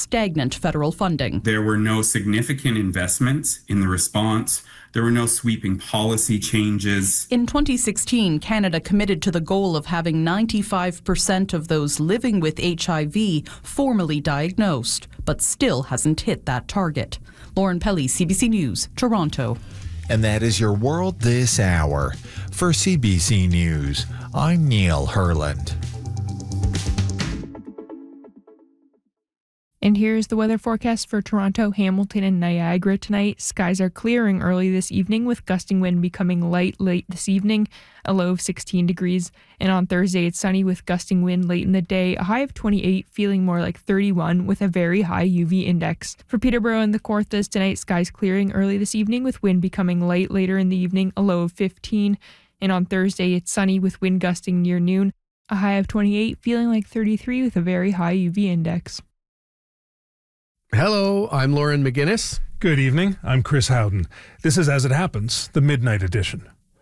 stagnant federal funding. There were no significant investments in the response. There were no sweeping policy changes. In 2016, Canada committed to the goal of having 95% of those living with HIV formally diagnosed, but still hasn't hit that target. Lauren Pelly, CBC News, Toronto. And that is your World This Hour. For CBC News, I'm Neil Herland. And here's the weather forecast for Toronto, Hamilton, and Niagara tonight. Skies are clearing early this evening with gusting wind becoming light late this evening, a low of 16 degrees. And on Thursday, it's sunny with gusting wind late in the day, a high of 28, feeling more like 31 with a very high UV index. For Peterborough and the Kawarthas tonight, skies clearing early this evening with wind becoming light later in the evening, a low of 15. And on Thursday, it's sunny with wind gusting near noon, a high of 28, feeling like 33 with a very high UV index. Hello, I'm Lauren McGinnis. Good evening, I'm Chris Howden. This is As It Happens, the Midnight Edition.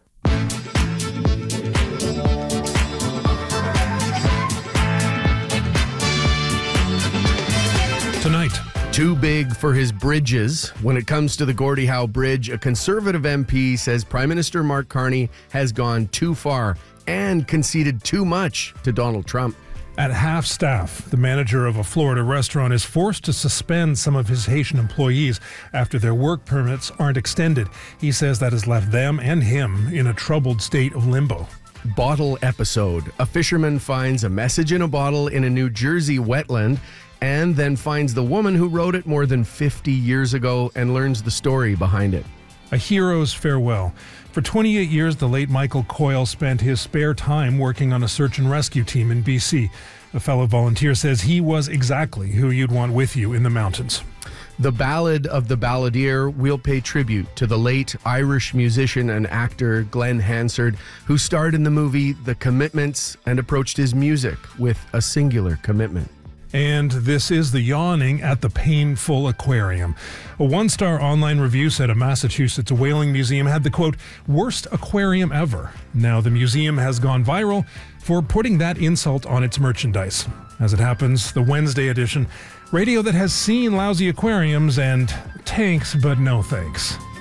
Tonight. Too big for his bridges. When it comes to the Gordie Howe Bridge, a Conservative MP says Prime Minister Mark Carney has gone too far and conceded too much to Donald Trump. At half staff, the manager of a Florida restaurant is forced to suspend some of his Haitian employees after their work permits aren't extended. He says that has left them and him in a troubled state of limbo. Bottle episode. A fisherman finds a message in a bottle in a New Jersey wetland and then finds the woman who wrote it more than 50 years ago and learns the story behind it. A hero's farewell. For 28 years, the late Michael Coyle spent his spare time working on a search and rescue team in BC. A fellow volunteer says he was exactly who you'd want with you in the mountains. The Ballad of the Balladeer will pay tribute to the late Irish musician and actor Glenn Hansard, who starred in the movie The Commitments and approached his music with a singular commitment. And this is the yawning at the Painful Aquarium. A one-star online review said a Massachusetts whaling museum had the, quote, worst aquarium ever. Now the museum has gone viral for putting that insult on its merchandise. As it happens, the Wednesday edition, radio that has seen lousy aquariums and tanks, but no thanks.